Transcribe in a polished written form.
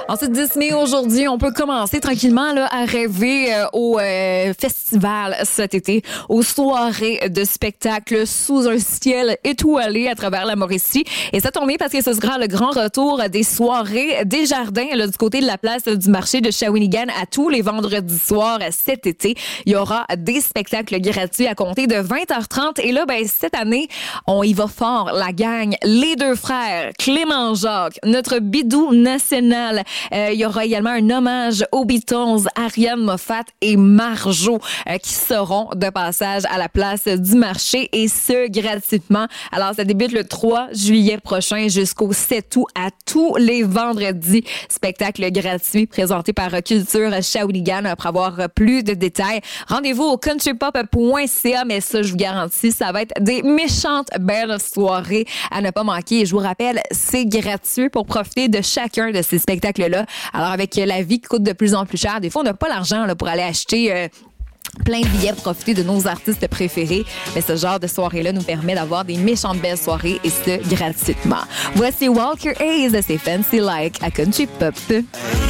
Ensuite, 10 mai aujourd'hui, on peut commencer tranquillement là, à rêver au festival cet été, aux soirées de spectacle sous un ciel étoilé à travers la Mauricie. Et ça tombe bien parce que ce sera le grand retour des soirées des jardins là, du côté de la place du marché de Shawinigan à tous les vendredis soirs cet été. Il y aura des spectacles gratuits à compter de 20h30. Et là, cette année, on y va fort, la gang. Les deux frères, Clément Jacques, notre bidou national. Il y aura également un hommage aux Beatles, Ariane Moffat et Marjo qui seront de passage à la place du marché et ce, gratuitement. Alors, ça débute le 3 juillet prochain jusqu'au 7 août à tous les vendredis. Spectacle gratuit présenté par Culture Shawinigan. Pour avoir plus de détails, rendez-vous au countrypop.ca, mais ça, je vous garantis, ça va être des méchantes belles soirées à ne pas manquer. Et je vous rappelle, c'est gratuit pour profiter de chacun de ces spectacles-là. Alors, avec la vie qui coûte de plus en plus cher, des fois, on n'a pas l'argent là, pour aller acheter plein de billets pour profiter de nos artistes préférés. Mais ce genre de soirée-là nous permet d'avoir des méchantes belles soirées et ce, gratuitement. Voici Walker Hayes, c'est Fancy Like à Country Pop.